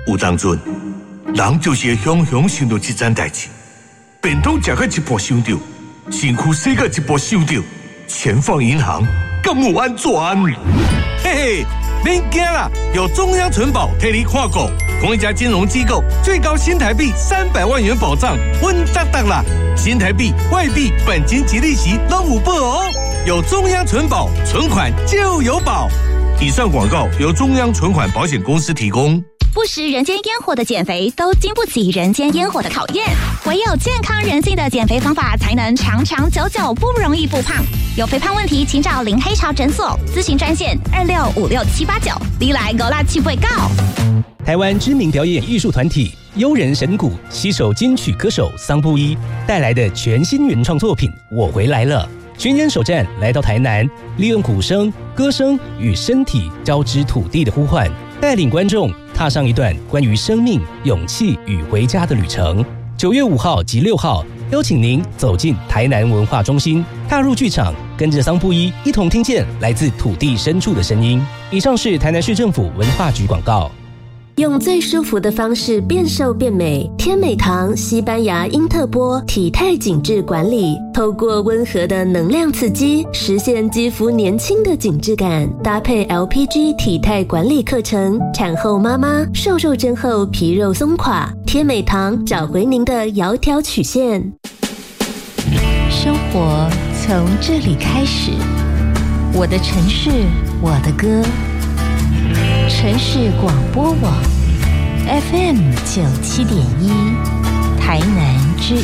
有当阵，人就是会雄雄想到这件代志，便当吃到一半想到，身躯洗到一半想到，钱放银行敢有安全？ 嘿嘿，免惊啦，有中央存保替你看顾，同一家金融机构最高新台币300万元保障，稳当当啦！新台币、外币、本金及利息都有保哦。有中央存保，存款就有保。以上广告由中央存款保险公司提供。 不食人间烟火的减肥，都经不起人间烟火的考验。唯有健康人性的减肥方法，才能长长久久不容易复胖。有肥胖问题，请找林黑潮诊所咨询专线2656-789，你来勾拉去被告。 台湾知名表演艺术团体优人神鼓携手金曲歌手桑布伊带来的全新原创作品《我回来了》。巡演首站来到台南，利用鼓声、歌声与身体交织土地的呼唤，带领观众踏上一段关于生命、勇气与回家的旅程。9月5号及6号，邀请您走进台南文化中心，踏入剧场，跟着桑布伊一同听见来自土地深处的声音。以上是台南市政府文化局广告。 用最舒服的方式变瘦变美，天美堂西班牙因特波体态紧致管理，透过温和的能量刺激，实现肌肤年轻的紧致感。搭配 LPG 体态管理课程，产后妈妈瘦肉针后皮肉松垮，天美堂找回您的窈窕曲线。 生活从这里开始，我的城市，我的歌。城市广播网 FM 97.1，台南之